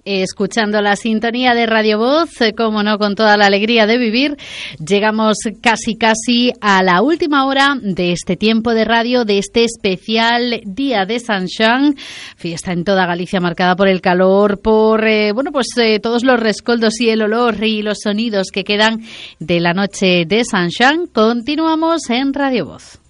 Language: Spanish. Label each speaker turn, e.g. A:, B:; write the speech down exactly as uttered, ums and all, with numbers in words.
A: Escuchando la sintonía de Radio Voz, como no, con toda la alegría de vivir, llegamos casi casi a la última hora de este tiempo de radio, de este especial Día de San Xoán, fiesta en toda Galicia marcada por el calor, por eh, bueno pues eh, todos los rescoldos y el olor y los sonidos que quedan de la noche de San Xoán. Continuamos en Radio Voz.